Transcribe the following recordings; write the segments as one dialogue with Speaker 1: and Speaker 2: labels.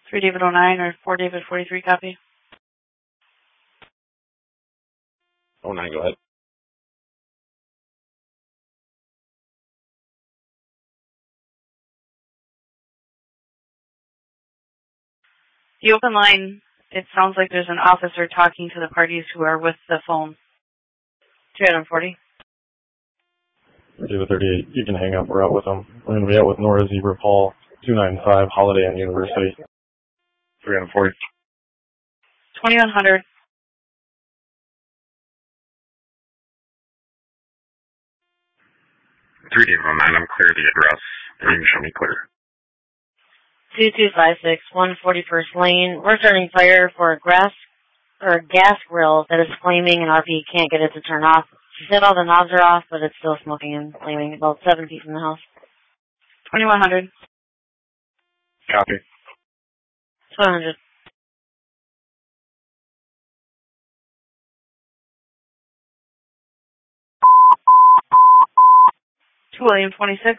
Speaker 1: 3 David 09 or 4 David 43, copy.
Speaker 2: 09, go ahead.
Speaker 1: The open line, it sounds like there's an officer talking to the parties who are with the phone. 340.
Speaker 3: David 38, you can hang up. We're out with them. We're going to be out with Nora Zebra Paul, 295 Holiday on University.
Speaker 2: 340.
Speaker 1: 2100.
Speaker 2: 3 David 09, I'm clear the address. You can show me clear.
Speaker 4: 2256, 141st Lane. We're starting fire for a gas grill that is flaming and RP can't get it to turn off. She said all the knobs are off, but it's still smoking and flaming. About 7 feet from the house.
Speaker 1: 2100.
Speaker 2: Copy.
Speaker 4: 1200.
Speaker 1: 2 William 26.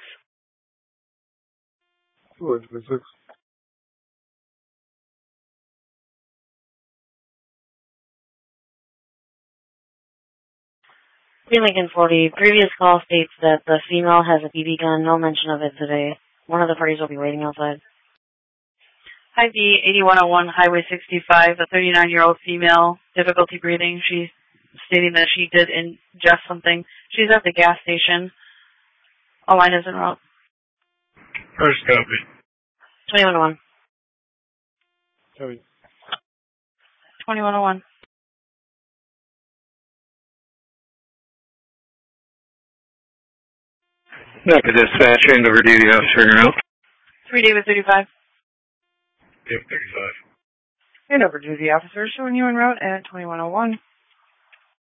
Speaker 3: 2 William 26.
Speaker 4: Lincoln 40. Previous call states that the female has a BB gun. No mention of it today. One of the parties will be waiting outside.
Speaker 1: Hi B, 8101 Highway 65, a 39-year-old female, difficulty breathing. She's stating that she did ingest something. She's at the gas station. A line is en route.
Speaker 2: First copy.
Speaker 4: 2101.
Speaker 3: Copy.
Speaker 1: 2101.
Speaker 2: Back to dispatch, hand over duty officer now.
Speaker 1: 3 David 35.
Speaker 2: David 35.
Speaker 1: Hand over duty officer, showing you en route at 2101.